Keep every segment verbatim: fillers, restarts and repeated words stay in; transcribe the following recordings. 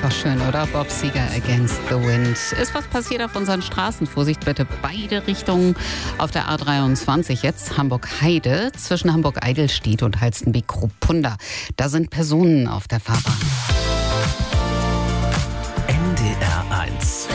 Einfach schön, oder? Bob Seger, Against the Wind. Ist was passiert auf unseren Straßen? Vorsicht bitte, beide Richtungen auf der A dreiundzwanzig. Jetzt Hamburg-Heide zwischen Hamburg-Eidelstedt und Halstenbek-Kruppunda. Da sind Personen auf der Fahrbahn. N D R eins.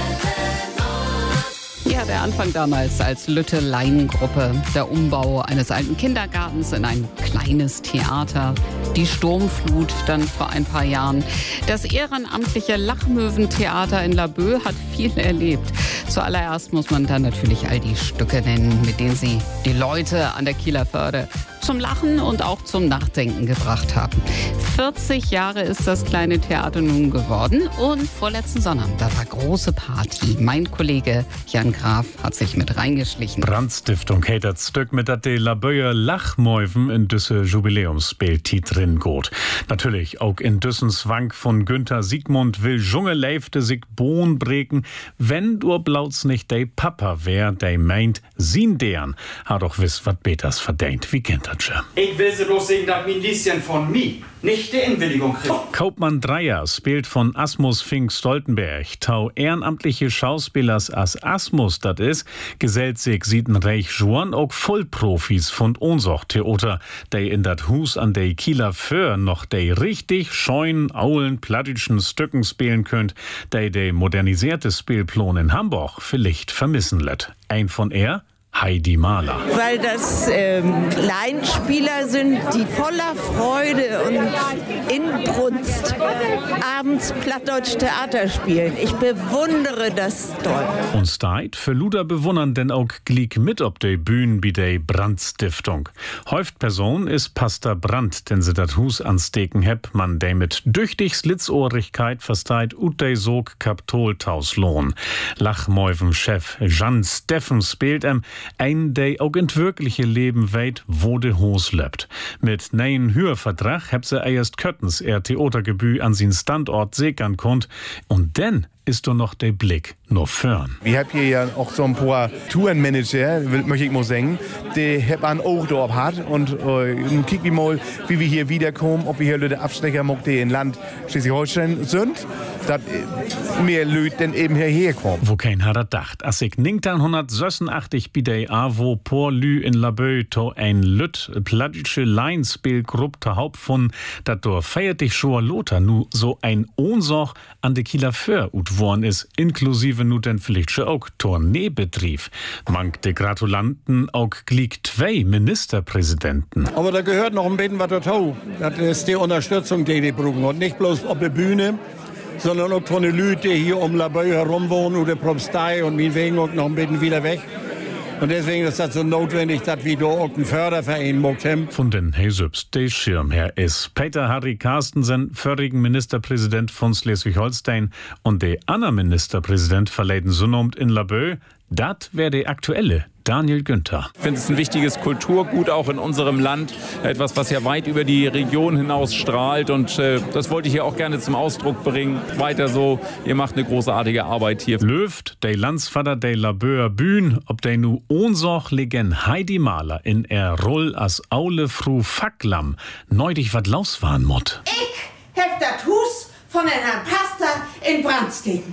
Ja, der Anfang damals als Lütte-Lein-Gruppe. Der Umbau eines alten Kindergartens in ein kleines Theater. Die Sturmflut dann vor ein paar Jahren. Das ehrenamtliche Lachmöwen-Theater in Laboe hat viel erlebt. Zuallererst muss man dann natürlich all die Stücke nennen, mit denen sie die Leute an der Kieler Förde zum Lachen und auch zum Nachdenken gebracht haben. vierzig Jahre ist das kleine Theater nun geworden und vorletzten Sonnabend, da war große Party. Mein Kollege Jan Graf hat sich mit reingeschlichen. Brandstiftung hat das Stück mit der Laboe Lachmöwen in düsse Jubiläumsspieltit drin geht. Natürlich auch in düssen Swank von Günther Siegmund will Junge Leifte sich Bohn breken, wenn du blauts nicht de Papa wär, de meint, sin deren, hat doch wiss, wat beters verdient. Wie kennt das schon? Ich will sie bloß sehen, dass mein Lieschen von mir nicht die Einwilligung kriegt. Kaupmann Dreier spielt von Asmus Fink Stoltenberg. Tau ehrenamtliche Schauspielers as Asmus dat is, gesellt sich sieten reich Juan auch Vollprofis von Ohnsoch Theater, de in dat Hus an de Kieler Föhr noch de richtig scheuen, aulen, plattischen Stücken spielen könnt, de de modernisierte Spielplan in Hamburg vielleicht vermissen lässt. Ein von er? Heidi Mahler. Weil das ähm, Laienspieler sind, die voller Freude und Inbrunst abends plattdeutsch Theater spielen. Ich bewundere das toll. Und steit für Luder bewundern denn auch gliek mit ob de Bühnen bi de Brandstiftung. Häuft Person ist Pastor Brand, denn sie dat Hus ansteken heb, man de mit düchtig Slitzohrigkeit versteit ut de sog Kaptoltaus lohn. Lachmäuven Chef Jan Steffen spielt em ein der auch ins wirkliche Leben weit, wo de Hos lebt. Mit neuen Hörvertrag habt sie erst Köttens er Theatergebühr an sin Standort säkern konnt und dann ist doch noch der Blick nur fern. Wir haben hier ja auch so ein paar Tourenmanager, möchte ich mal sagen, die haben auch dort hat und äh, kicken wir mal, wie wir hier wiederkommen, ob wir hier Leute Abstecher machen, die in Land Schleswig-Holstein sind, dass mehr Leute denn eben hierher kommen. Wo kein hat er dacht, als ich neunzehnhundertsechsundachtzig bei der A wo por Lü in Laboe to ein Lütt plattische Laienspielgruppe der Haupt von, dat dort feiert dich schon Lothar nu so ein Ohnsorg an de Kieler Föhr ut worn is, inklusive nu den vielleicht schon auch Tourneebetrieb. Mank de Gratulanten auch gliek zwei Ministerpräsidenten. Aber da gehört noch ein bisschen was dazu. Das ist die Unterstützung, die die brauchen. Und nicht bloß auf der Bühne, sondern auch von den Leuten, die hier um Laboe herum wohnen oder Propstei und meinetwegen auch noch ein bisschen wieder weg. Und deswegen ist das so notwendig, dass wir da auch einen Förderverein machen. Von den Hesübs, der Schirmherr ist Peter Harry Carstensen, vorigen Ministerpräsident von Schleswig-Holstein und der andere Ministerpräsident verleden Sunnomt in Laboe. Das wäre der aktuelle Daniel Günther. Ich finde es ein wichtiges Kulturgut auch in unserem Land. Etwas, was ja weit über die Region hinaus strahlt. Und äh, das wollte ich hier auch gerne zum Ausdruck bringen. Weiter so, ihr macht eine großartige Arbeit hier. Löft, der Landsvater der Laboer Bühn, ob der nu Ohnsorg legen Heidi Mahler in er Roll as Aule Fru Facklam neudig wat laus waren mott. Ich hab das Hus von den Herrn Pastor in Brand steken.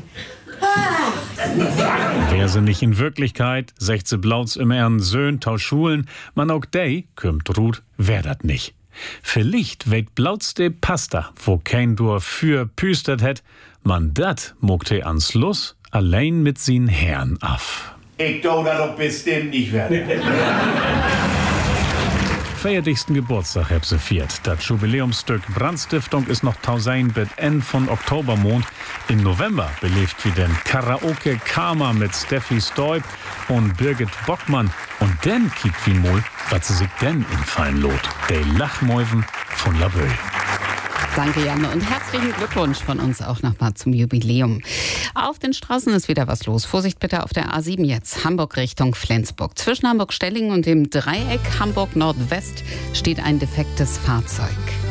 Wer sie nicht in Wirklichkeit, sechze Blauts im Ehren Söhn tau Schulen, man auch dei, kümmt Ruth, wer dat nicht. Vielleicht weht Blauts de Pasta, wo kein Dur für püstert het, man dat mogt he ans Luss, allein mit sin Herrn af. Ich glaube, das doch bestimmt nicht werden. Feierlichsten Geburtstag hab sie viert. Das Jubiläumsstück Brandstiftung ist noch tausein bis Ende von Oktobermond. Im November belebt wie den Karaoke Karma mit Steffi Stoib und Birgit Bockmann. Und dann kickt wie mol, was sie sich denn in Fallen lot. Der Lachmäuven von Laboe. Danke, Janne, und herzlichen Glückwunsch von uns auch nochmal zum Jubiläum. Auf den Straßen ist wieder was los. Vorsicht bitte auf der A sieben jetzt, Hamburg Richtung Flensburg. Zwischen Hamburg-Stellingen und dem Dreieck Hamburg Nordwest steht ein defektes Fahrzeug.